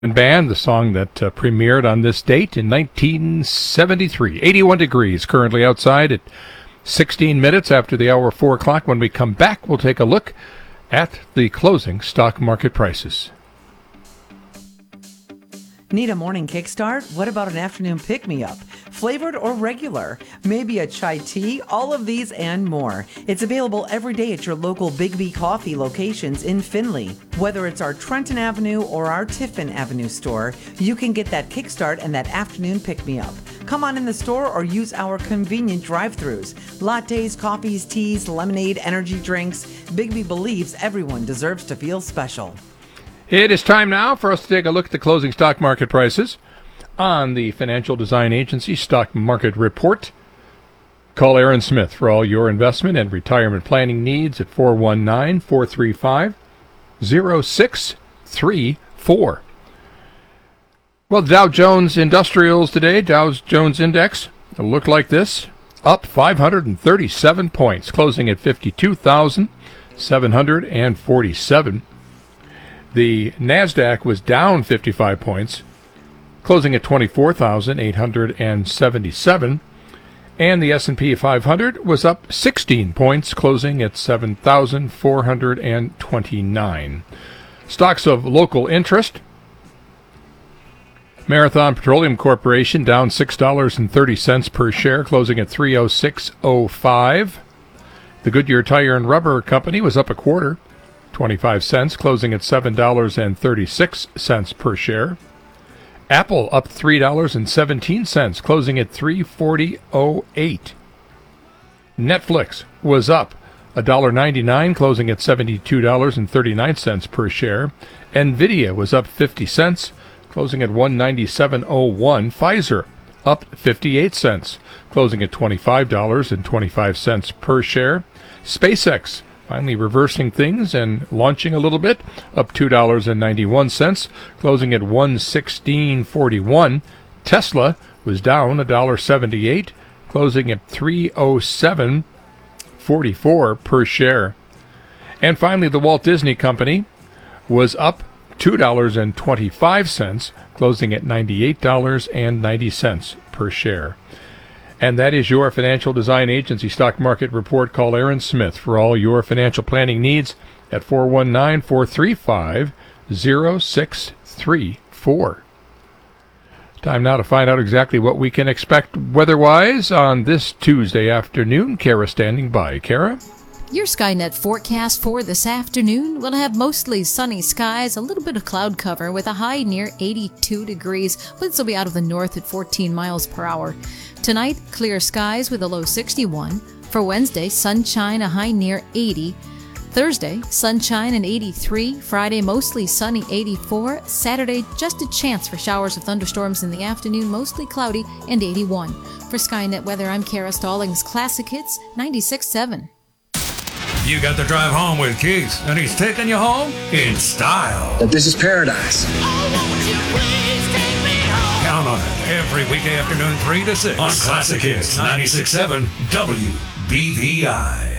Band, the song that premiered on this date in 1973. 81 degrees currently outside at 16 minutes after the hour 4 o'clock. When we come back, we'll take a look at the closing stock market prices. Need a morning kickstart? What about an afternoon pick-me-up? Flavored or regular? Maybe a chai tea? All of these and more. It's available every day at your local Big B Coffee locations in Findlay. Whether it's our Trenton Avenue or our Tiffin Avenue store, you can get that kickstart and that afternoon pick-me-up. Come on in the store or use our convenient drive-thrus. Lattes, coffees, teas, lemonade, energy drinks. Big B believes everyone deserves to feel special. It is time now for us to take a look at the closing stock market prices on the Financial Design Agency Stock Market Report. Call Aaron Smith for all your investment and retirement planning needs at 419-435-0634. Well, the Dow Jones Industrials today, Dow Jones Index, looked like this, up 537 points, closing at 52,747. The NASDAQ was down 55 points, closing at 24,877. And the S&P 500 was up 16 points, closing at 7,429. Stocks of local interest. Marathon Petroleum Corporation down $6.30 per share, closing at $306.05. The Goodyear Tire and Rubber Company was up a quarter, 25 cents, closing at $7.36 per share. Apple up $3.17, closing at $340.08. Netflix was up $1.99, closing at $72.39 per share. Nvidia was up 50 cents, closing at $197.01. Pfizer up 58 cents, closing at $25.25 per share. SpaceX finally reversing things and launching a little bit, up $2.91, closing at $116.41. Tesla was down $1.78, closing at $307.44 per share. And finally, the Walt Disney Company was up $2.25, closing at $98.90 per share. And that is your Financial Design Agency Stock Market Report. Call Aaron Smith for all your financial planning needs at 419-435-0634. Time now to find out exactly what we can expect weather-wise on this Tuesday afternoon. Kara standing by. Kara? Your Skynet forecast for this afternoon will have mostly sunny skies, a little bit of cloud cover with a high near 82 degrees. Winds will be out of the north at 14 miles per hour. Tonight, clear skies with a low 61. For Wednesday, sunshine, a high near 80. Thursday, sunshine and 83. Friday, mostly sunny, 84. Saturday, just a chance for showers of thunderstorms in the afternoon, mostly cloudy, and 81. For Skynet Weather, I'm Kara Stallings. Classic Hits, 96.7. You got to drive home with Keith, and he's taking you home in style. That this is paradise. Count on it every weekday afternoon, 3 to 6 on Classic Hits 96.7 WBVI.